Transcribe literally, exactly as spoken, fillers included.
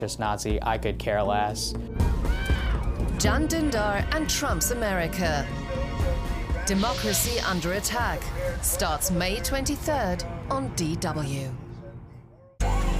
Just Nazi, I could care less. Jan Dündar and Trump's America. Democracy Under Attack starts May twenty-third on D W.